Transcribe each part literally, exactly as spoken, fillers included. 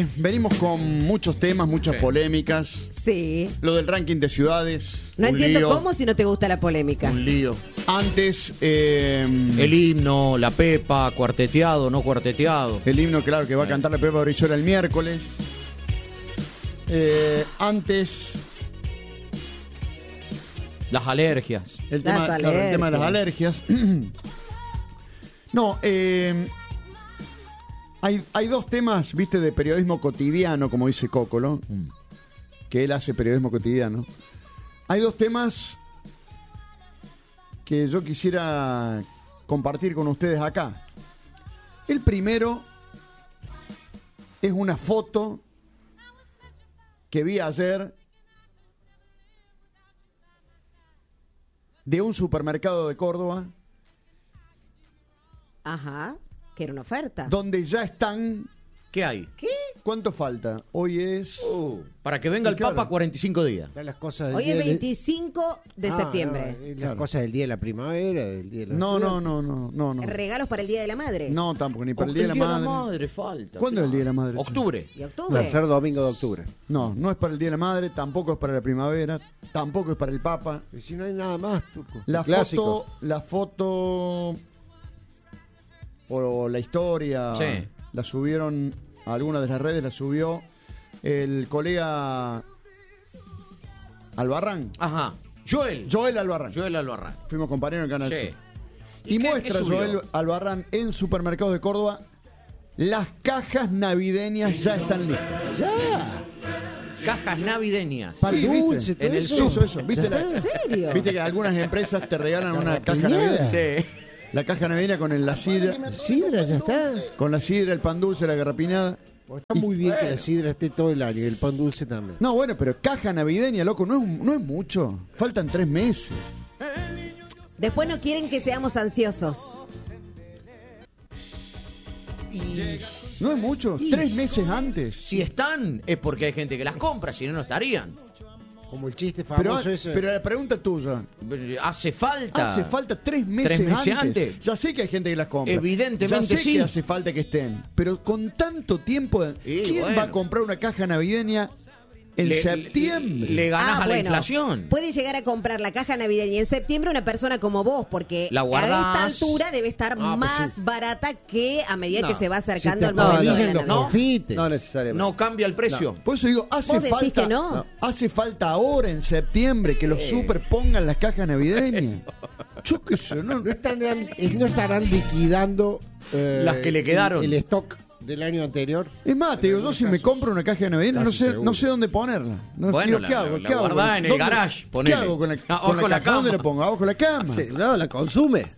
¿eh? Venimos con muchos temas, muchas Sí. polémicas. Sí. Lo del ranking de ciudades. No un entiendo lío, cómo si no te gusta la polémica. Un lío. Antes, eh, El himno, la Pepa, cuarteteado, no cuarteteado. el himno, claro, que va a cantar la Pepa Brizuela el miércoles. Eh, antes, Las alergias. el Las tema, claro, el tema de las alergias. No, eh, hay, hay dos temas, viste, de periodismo cotidiano, como dice Cócolo, Mm. que él hace periodismo cotidiano. Hay dos temas que yo quisiera compartir con ustedes acá. El primero es una foto que vi ayer de un supermercado de Córdoba Ajá. Que era una oferta. donde ya están... ¿Qué hay? ¿Qué? ¿Cuánto falta? Hoy es... Uh, para que venga Y el claro. Papa cuarenta y cinco días. Están las cosas del Hoy día es del- veinticinco de Ah, septiembre. no, eh, las Claro. cosas del día de la primavera, del día de los No, no, estudiantes. no, no, no, no. Regalos para el Día de la Madre. No, tampoco, ni para Oh, el Día de la Madre. falta. ¿Cuándo es el Día de la Madre? Octubre. ¿Y octubre? Tercer domingo de octubre. No, no es para el Día de la Madre, tampoco es para la primavera, tampoco es para el Papa. Y si no hay nada más, Turco. La El clásico. foto, la foto o la historia Sí. la subieron a alguna de las redes, la subió el colega Albarrán, Ajá. Joel. Joel Albarrán. Joel Albarrán. Fuimos compañeros en Canal Sí. C. ¿Y Y qué- muestra qué subió? Joel Albarrán en Supermercados de Córdoba, las cajas navideñas ya están listas. ¡Ya! Cajas navideñas. Pan Sí, dulce, ¿viste? todo En el eso. Eso, eso. ¿Viste, la- ¿En serio? ¿Viste que algunas empresas te regalan una caja piñada. navideña? Sí. La caja navideña con el, la sidra, Sidra ya está. con la sidra, el pan dulce, la garrapinada. Está muy bien que la sidra esté todo el año y el pan dulce también. No, bueno, pero caja navideña, loco, no es, no es mucho. Faltan tres meses. Después no quieren que seamos ansiosos. No es mucho. Tres meses antes. Si están, es porque hay gente que las compra, si no, no estarían. Como el chiste Pero, famoso ese. pero la pregunta tuya. Hace falta. Hace falta tres meses, ¿Tres meses antes. antes? Ya sé que hay gente que las compra. Evidentemente ya sé sí. que hace falta que estén. Pero con tanto tiempo, Y ¿quién bueno. va a comprar una caja navideña en Le- septiembre? Le, le ganás Ah, a la bueno, inflación. Puede llegar a comprar la caja navideña en septiembre una persona como vos, porque La a guardás. esta altura debe estar Ah, pues más sí. barata que a medida No. que se va Si acercando te al momento de actualizan la los No. Navidad. confites. No necesariamente. No cambia el precio. Por eso digo, hace ¿Vos decís falta, que no? hace falta ahora en septiembre que los super pongan las cajas navideñas. Yo qué sé, no, No estarán, eh, no estarán liquidando eh, Las que le quedaron. El, el stock del año anterior. Es más, te digo, yo si me compro una caja navideña no Casi sé, seguro. no sé dónde ponerla. No, Bueno, digo, la- ¿qué hago? la ¿Qué hago? guardás en el ¿Dónde- garage, ¿Qué ponele. hago con la, Ah, con abajo la la caja? ¿Dónde cama. la pongo? ¿Abajo la cama? Sí, no, la consume.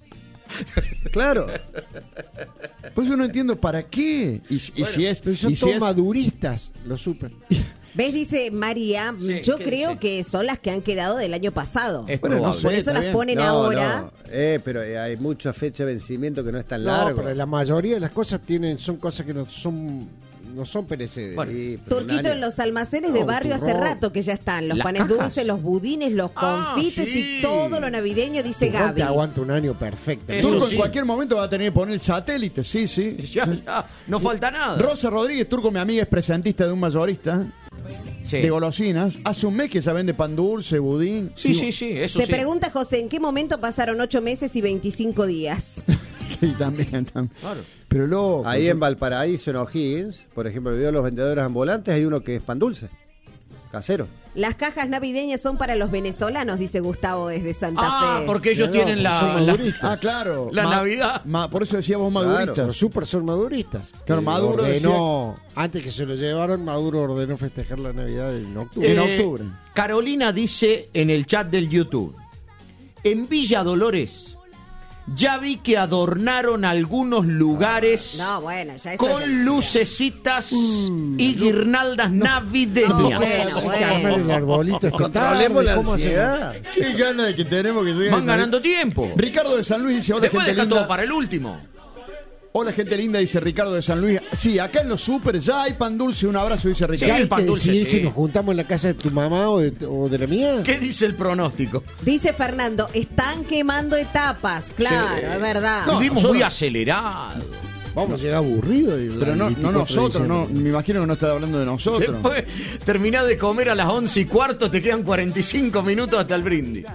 Claro. Pues yo no entiendo para qué. Y, y si es... Pero son y si todos es- maduristas, los super. ¿Ves? Dice María, Sí, yo ¿qué creo dice? que son las que han quedado del año pasado. Es Bueno, no probable. sé. Por eso está las bien. ponen No, ahora. no. Eh, pero eh, hay mucha fecha de vencimiento que no es tan No, largo. pero la mayoría de las cosas tienen son cosas que no son no son perecederas. Bueno, Sí, pero un Turquito año. en los almacenes de No, barrio hace turrón. rato que ya están. Los Las panes cajas. dulces, los budines, los Ah, confites sí. y todo lo navideño, dice Turrón Gaby. te aguanta un año perfecto. Eso Turco sí. en cualquier momento va a tener que poner el satélite, sí, sí. Ya, ya, no falta nada. Rosa Rodríguez, Turco, mi amiga, es presentista de un mayorista Sí. de golosinas. Hace un mes que ya vende pan dulce, budín. Sí, sí, sí, eso Se sí. pregunta José, ¿en qué momento pasaron ocho meses y veinticinco días? Sí, también, también. Claro. Pero luego... Ahí en Valparaíso, en O'Higgins, por ejemplo, el video de los vendedores ambulantes, hay uno que es pan dulce, casero. Las cajas navideñas son para los venezolanos, dice Gustavo desde Santa Ah, Fe. porque ellos No, tienen son la, la- maduristas. Ah, claro. La Navidad. ma- por eso decía vos Claro. maduristas. Los super son maduristas. Claro, Eh, Maduro ordenó, antes que se lo llevaron, Maduro ordenó festejar la Navidad en octubre. En Eh, octubre. Carolina dice en el chat del YouTube: en Villa Dolores ya vi que adornaron algunos lugares No, bueno, ya eso con es- lucecitas y guirnaldas navideñas. No, bueno, Hay que bueno. armar el arbolito esta Controlemos tarde, la ¿cómo hacemos? ansiedad. Qué ganas de que tenemos que llegar. Van ganando tiempo. Ricardo de San Luis dice, hola Después gente dejan linda. todo para el último. Hola gente linda, dice Ricardo de San Luis. Sí, acá en los super ya hay pan dulce. Un abrazo, dice Ya Sí, Ricardo. hay el pan que dulce, decidir sí. si nos juntamos en la casa de tu mamá o de, o de la mía. ¿Qué dice el pronóstico? Dice Fernando, están quemando etapas. Claro, Sí. es verdad. No, Vivimos nosotros- muy acelerados. Vamos a llegar aburridos. Pero no, no nosotros, no, me imagino que no está hablando de nosotros. Después terminás de comer a las once y cuarto, te quedan cuarenta y cinco minutos hasta el brindis.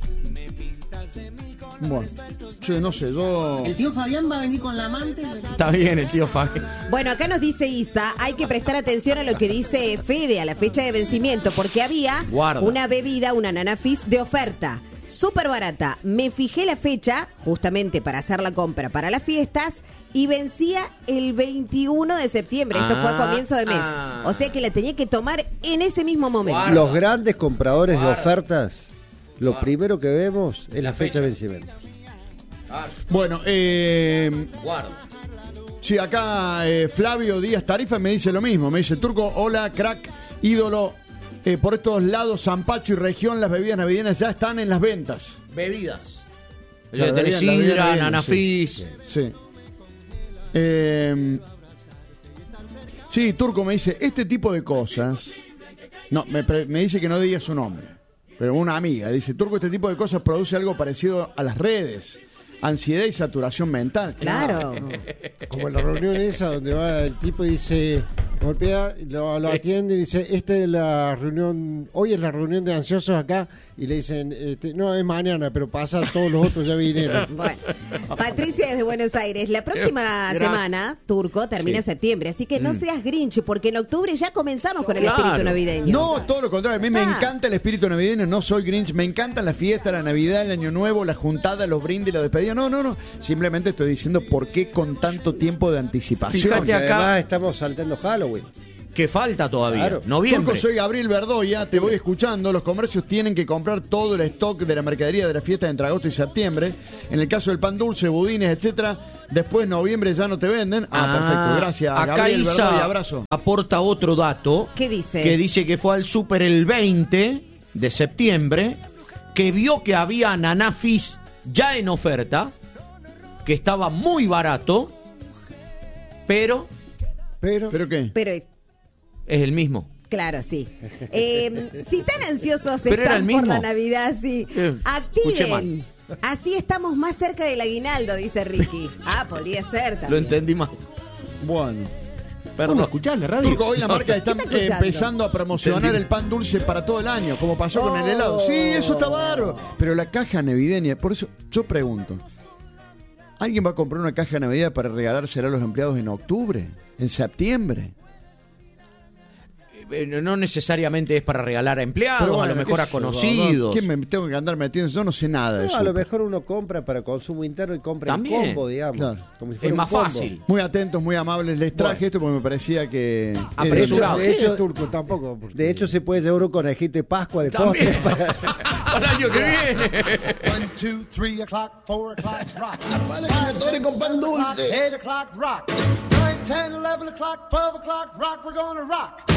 Bueno, che, no sé, yo... El tío Fabián va a venir con la amante. Está bien el tío Fabi. Bueno, acá nos dice Isa, hay que prestar atención a lo que dice Fede, a la fecha de vencimiento, porque había Guarda. una bebida, una Nana Fizz de oferta, súper barata. Me fijé la fecha, justamente para hacer la compra para las fiestas, y vencía el veintiuno de septiembre. Esto Ah, fue a comienzo de mes. ah. O sea que la tenía que tomar en ese mismo momento. Guarda. Los grandes compradores Guarda. de ofertas, lo Guarda. primero que vemos es la, La fecha de fecha. vencimiento. Bueno, eh... Guarda. sí, acá eh, Flavio Díaz Tarifa me dice lo mismo. Me dice, Turco, hola, crack, ídolo. Eh, por estos lados, Zampacho y región, las bebidas navideñas ya están en las ventas. Bebidas. La Ya tenés bebida- la bebida sidra, navideña, nanafis. Sí. sí. Eh, sí, Turco me dice, este tipo de cosas... No, me, pre- me dice que no diga su nombre. Pero una amiga dice, Turco, este tipo de cosas produce algo parecido a las redes. Ansiedad y saturación mental. Claro. Como en la reunión esa donde va el tipo y dice, golpea, lo, lo atiende y dice, esta es la reunión, hoy es la reunión de ansiosos acá, y le dicen, este, no, es mañana, pero pasa, todos los otros ya vinieron. Bueno, Patricia desde Buenos Aires. La próxima Gracias. semana, Turco, termina Sí. en septiembre. Así que no seas Grinch, porque en octubre ya comenzamos con el Claro. espíritu navideño. No, todo lo contrario. A mí me Ah. encanta el espíritu navideño. No soy Grinch. Me encantan las fiestas, la Navidad, el Año Nuevo, la juntada, los brindis, la despedida. No, no, no. Simplemente estoy diciendo por qué con tanto tiempo de anticipación. Fíjate Y acá. además estamos saltando Halloween. Que falta todavía. Claro. Noviembre. Turco, soy Gabriel Verdoya, te voy escuchando. Los comercios tienen que comprar todo el stock de la mercadería de la fiesta entre agosto y septiembre. En el caso del pan dulce, budines, etcétera. Después, noviembre ya no te venden. Ah, perfecto. Gracias, Acá Gabriel Isa Verdoya. Abrazo. aporta otro dato. ¿Qué dice? Que dice que fue al súper el veinte de septiembre, que vio que había Nana Fizz ya en oferta, que estaba muy barato, pero Pero, ¿Pero qué? Pero, es el mismo. claro, sí. Eh, si tan ansiosos Pero era el están por mismo. la Navidad, sí. Eh, escuché Activen. Así estamos más cerca del aguinaldo, dice Ricky. Ah, podría ser Lo también. entendí mal. Bueno. Perdón, escuchás la radio. Turco, hoy la marca está ¿Qué está escuchando? empezando a promocionar Entendí. el pan dulce para todo el año, como pasó con el helado. Sí, eso está bárbaro. Pero la caja navideña, por eso yo pregunto, ¿alguien va a comprar una caja navideña para regalársela a los empleados en octubre? ¿En septiembre? Eh, No necesariamente es para regalar a empleados, Pero a bueno, lo mejor qué a sé yo, conocidos. ¿Quién me tengo que andar metiendo? Yo no sé nada de No, eso. a lo mejor uno compra para consumo interno y compra También. en combo, digamos. Claro. Como si Es fuera un más combo. fácil. Muy atentos, muy amables. Les traje Bueno. esto porque me parecía que... De Apresurado. hecho, de hecho, Turco tampoco. porque- de hecho, se puede llevar un conejito de Pascua de También. postre para- Para el año que viene. One, two, three o'clock, four o'clock, rock. Vale, que me estoy con pan dulce. Eight o'clock, rock. Nine, ten, eleven o'clock, twelve o'clock, rock. We're gonna rock.